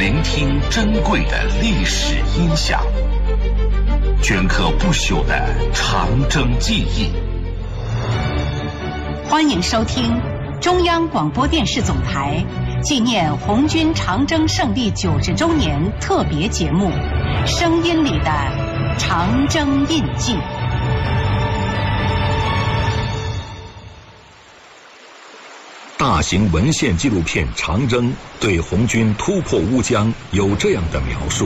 聆听珍贵的历史音响，镌刻不朽的长征记忆。 欢迎收听中央广播电视总台纪念红军长征胜利90周年特别节目《声音里的长征印记》。 大型文献纪录片《长征》对红军突破乌江有这样的描述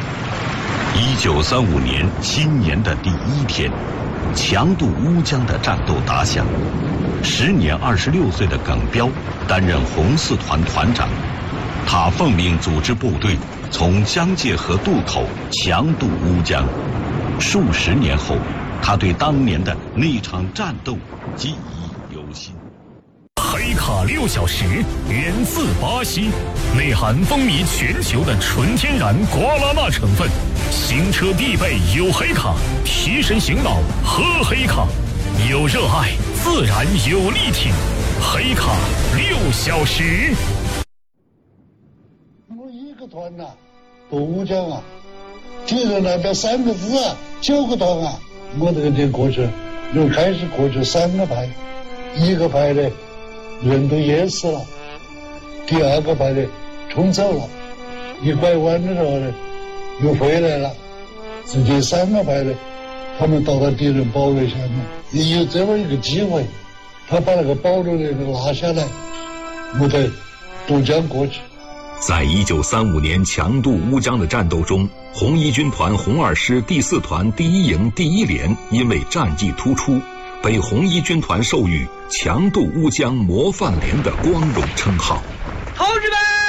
：1935年新年的第一天，强渡乌江的战斗打响。时年26岁的耿彪担任红四团团长，他奉命组织部队从江界河渡口强渡乌江。数十年后，他对当年的那场战斗记忆犹新。 黑卡6小时，源自巴西，内含风靡全球的纯天然瓜拉纳成分，行车必备有黑卡，提神醒脑喝黑卡，有热爱自然有力挺，黑卡6小时。 我一个团呐，渡乌江啊，敌人那边3个师啊，9个团啊，我这个就过去，又开始过去3个排，一个排的人都淹死了，第2个排的冲走了，一拐弯的时候呢，又回来了，直接3个排的，他们到了敌人包围下面，也有这么一个机会，他把那个保留的拿下来，我再渡江过去。 在1935年强渡乌江的战斗中，红一军团红二师第4团第1营第1连因为战绩突出，被红一军团授予强渡乌江模范连的光荣称号。 同志们，